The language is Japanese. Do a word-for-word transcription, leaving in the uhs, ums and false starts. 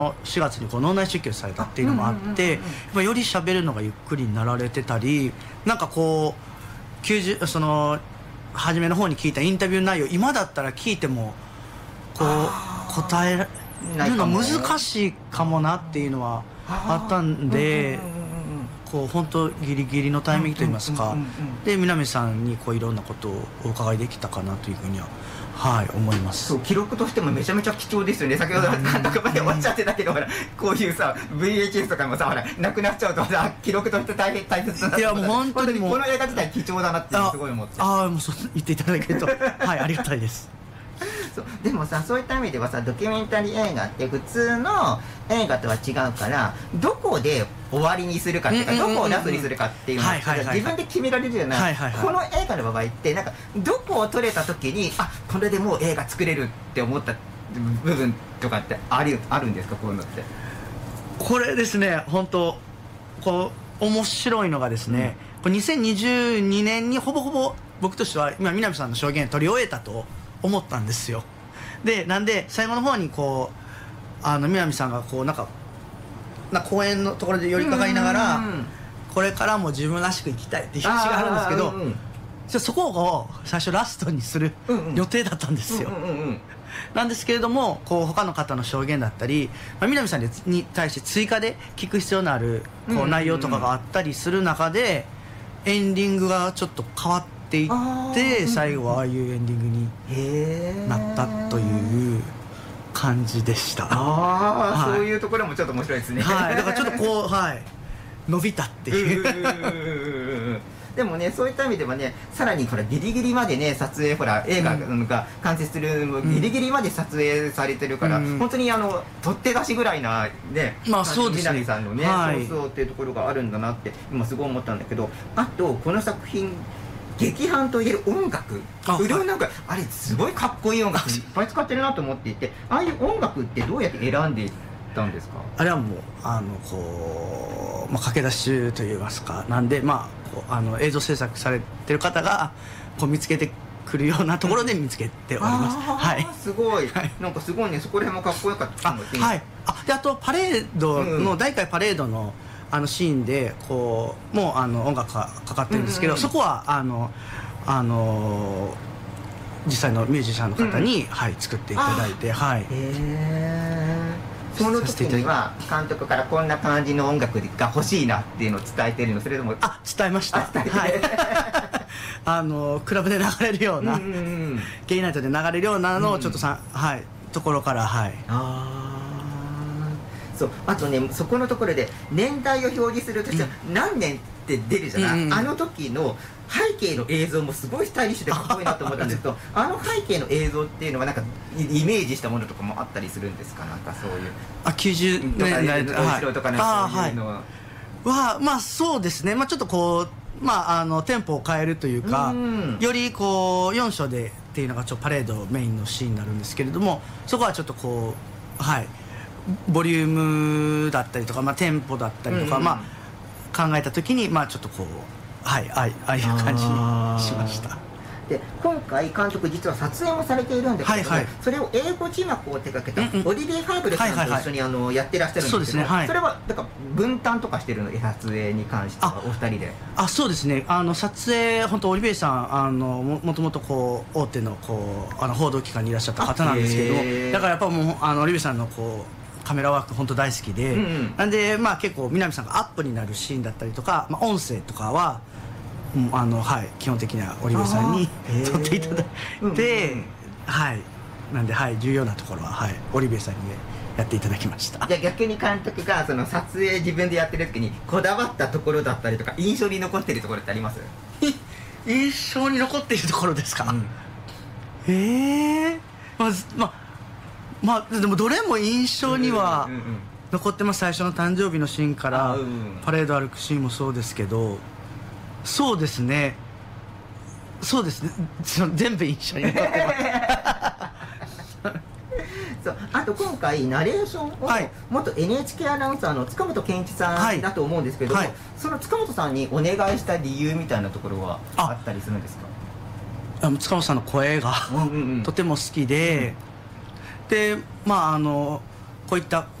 しがつにこう脳内出血されたっていうのもあってより喋るのがゆっくりになられてたりなんかこうきゅうじゅうその初めの方に聞いたインタビュー内容今だったら聞いてもこう答えるの難しいかもなっていうのはあったんでこう本当ギリギリのタイミングといいますかで南さんにこういろんなことをお伺いできたかなというふうにははい思います。 そう記録としてもめちゃめちゃ貴重ですよね。先ほど監督までおっしゃってたけどほらこういうさ ブイエイチエス とかもさほらなくなっちゃうとさ記録として大変大切だな。 いやもう本当にもうこの映画自体貴重だなってすごい思って。 ああもうそう言っていただけるとはいありがたいです。 そうでもさそういった意味ではさドキュメンタリー映画って普通の映画とは違うからどこで終わりにするかっていうかどこをラストにするかっていうのを自分で決められるじゃない。この映画の場合ってなんかどこを撮れた時にあこれでもう映画作れるって思った部分とかってあるあるんですかこういうのって。 これですね本当こう面白いのがですね、うん、これにせんにじゅうにねんにほぼほぼ僕としては今南さんの証言を取り終えたと思ったんですよ。でなんで最後の方にこうあの南さんがこうなんかな公園のところで寄りかかりながらこれからも自分らしく生きたいっていう話があるんですけど、うんうん、そこを最初ラストにする予定だったんですよ。なんですけれどもこう他の方の証言だったり、まあ、南さんに対して追加で聞く必要のあるこう内容とかがあったりする中でエンディングがちょっと変わっていって最後はああいうエンディングになったという感じでした。 ああ、はい、そういうところもちょっと面白いですね。 はい、だからちょっとこうはい伸びたっていうでもねそういった意味ではねさらにこれギリギリまでね撮影ほら映画が完成するギリギリまで撮影されてるから、うん、本当にあの取って出しぐらいなねまあそうですね南さんのね、はい、そうそうっていうところがあるんだなって今すごい思ったんだけどあとこの作品劇伴といえる音楽いろいろなんかあれすごいかっこいい音楽いっぱい使ってるなと思っていてああいう音楽ってどうやって選んでいったんですか。 あれはもうあのこう、まあ、駆け出しといいますかなんでまああの映像制作されてる方がこう見つけてくるようなところで見つけております。はい、 すごい、はい、なんかすごいねそこら辺もかっこよかったので、 はい、あであとパレードの、うん、大会パレードのあのシーンでこうもうあの音楽がかかってるんですけど、うんうんうん、そこはあのあの実際のミュージシャンの方に、うんはい、作っていただいてはい。へえ。その時には監督からこんな感じの音楽が欲しいなっていうのを伝えてるのそれともあ伝えました。伝えて、はい、あのクラブで流れるような、うんうんうん、ゲイナイトで流れるようなのをちょっとさ、うん、はいところからはい。 あそうあとねそこのところで年代を表示するとしては何年って出るじゃない、うんうん、あの時の背景の映像もすごいスタイリッシュでかっこいいなと思ったんですけどあの背景の映像っていうのはなんかイメージしたものとかもあったりするんですか。なんかそういうあきゅうじゅうねんだいの後ろとかなんかそういうのは、 はい、まあそうですね、まあ、ちょっとこう、まあ、あのテンポを変えるというか、うん、よりこうよん章でっていうのがちょっとパレードメインのシーンになるんですけれどもそこはちょっとこうはいボリュームだったりとか、まあ、テンポだったりとか、うんまあ、考えた時に、まあ、ちょっとこうはいああいう感じにしました。 で今回監督実は撮影もされているんですけど、はいはい、それを英語字幕を手掛けた、うんうん、オリビエ・ファーブルさんと一緒にあのやってらっしゃるんですけど、そうですね、はい、それはだから分担とかしてるの撮影に関してはお二人で。 あそうですねあの撮影本当オリビエさんあの も, もともとこう大手のこうあの報道機関にいらっしゃった方なんですけどもだからやっぱもうあのオリビエさんのこうカメラワーク本当大好きで、うんうん、なんでまあ結構南さんがアップになるシーンだったりとか、まあ、音声とかは、うん、あのはい基本的にはオリビエさんに撮っていただいて、うんうん、はいなんではい重要なところははいオリビエさんに、ね、やっていただきました。 じゃあ逆に監督がその撮影自分でやってる時にこだわったところだったりとか印象に残っているところってあります？ 印象に残っているところですか？うん、ええー、まずまあまあでもどれも印象には残ってます。最初の誕生日のシーンからパレード歩くシーンもそうですけどそうですねそうですね全部印象に残ってますそうあと今回ナレーションを、はい、元 エヌエイチケー アナウンサーの塚本健一さんだと思うんですけども、はいはい、その塚本さんにお願いした理由みたいなところはあったりするんですか？ あ塚本さんの声がとても好きで、うんでまああのこういった